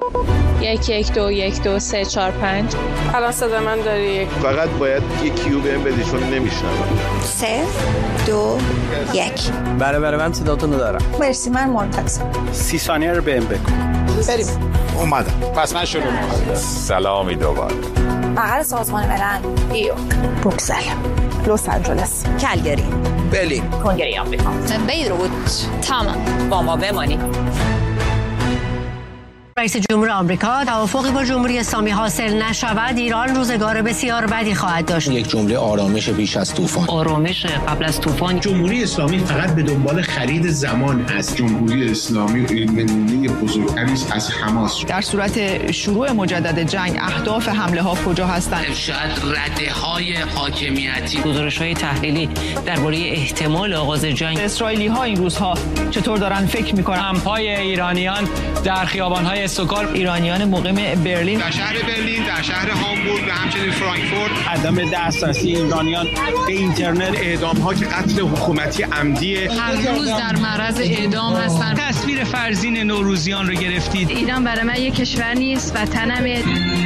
1121234 الان صدا من داری؟ فقط باید یه کیو بهم بدی چون نمیشنوم. 3 2 1. بله من صداتون رو دارم. مرسی، من منتظرم. 30 ثانیه رو بهم بگو. بریم. اومدم. پس من شروع می‌کنم. سلامی دوباره. بغل سازمان ملل، نیویورک، بروکسل، لس آنجلس، کلگری، برلین، کنگره آمریکا، بیروت، تمام. با ما بمانید. رئیس جمهور آمریکا توافقی با جمهوری اسلامی حاصل نشود ایران روزگار بسیار بدی خواهد داشت. یک جمله آرامش پیش از طوفان. آرامش قبل از طوفان. جمهوری اسلامی فقط به دنبال خرید زمان هست. جمهوری اسلامی نمونه بزرگتری است از حماس. در صورت شروع مجدد جنگ اهداف حمله ها کجا هستند؟ ارشاد رده‌های حاکمیتی. گزارش‌های تحلیلی درباره احتمال آغاز جنگ. اسرائیلی ها این روزها چطور دارن فکر می‌کنن؟ کمپ‌های ایرانیان در خیابان‌های استکهلم، ایرانیان مقیم برلین، در شهر برلین، در شهر هامبورگ و همچنین فرانکفورت، عدم دسترسی ایرانیان به اینترنت، اعدام‌ها که قتل حکومتی عمدیه، هر روز در معرض اعدام هستن. تصویر فرزین نوروزیان رو گرفتید. ایران برای من یک کشور نیست، وطنمه.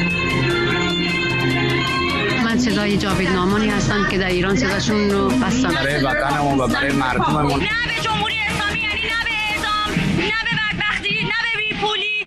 من صدای جاوید نامانی هستم که در ایران صداشون رو بستم. برای وطنمون و برای مردممون. نه به جمهوری اسلامی، یعنی نه به اعدام، نه به بدبختی، نه به بیپولی.